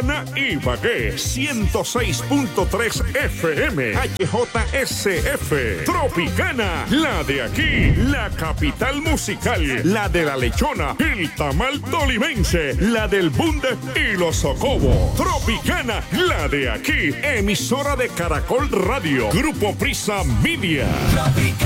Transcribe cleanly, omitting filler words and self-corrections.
Sabana, Ibagué, 106.3 FM, HJSF, Tropicana, la de aquí, la capital musical, la de la lechona, el tamal tolimense, la del bunde y los socobos. Tropicana, la de aquí, emisora de Caracol Radio, Grupo Prisa Media.